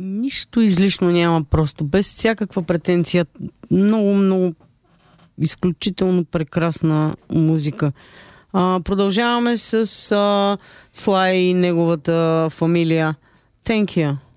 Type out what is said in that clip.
Нищо излишно няма, просто без всякаква претенция. Много, много изключително прекрасна музика. Продължаваме с Слай и неговата фамилия. Thank you.